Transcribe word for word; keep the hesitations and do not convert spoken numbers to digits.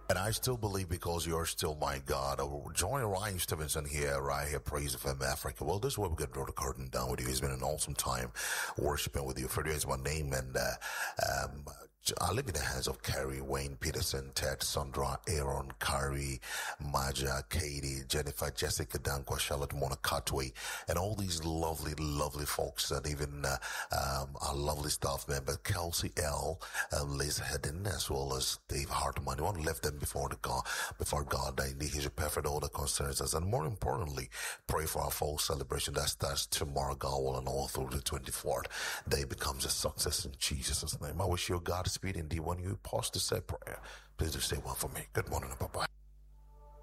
And I still believe because you're still my God. Oh, join Ryan Stevenson here, right here, Praise F M Africa. Well, this is where we're going to draw the curtain down with you. It's been an awesome time worshiping with you. Freddie is my name, and uh, um, I live in the hands of Carrie, Wayne Peterson, Ted, Sandra, Aaron, Carrie, Maja, Katie, Jennifer, Jessica, Dankwa, Charlotte, Mona, Katwe, and all these lovely, lovely folks, and even uh, um, our lovely staff member, Kelsey L., uh, Liz Hedden, as well as Dave Hartman. You want to lift them before the God, before God, that indeed He should perfect all that concerns us, and more importantly, pray for our fall celebration that starts tomorrow, God will, and all through the twenty-fourth. Day becomes a success in Jesus' name. I wish you Godspeed indeed. When you pause to say prayer, please do say one for me. Good morning and bye-bye.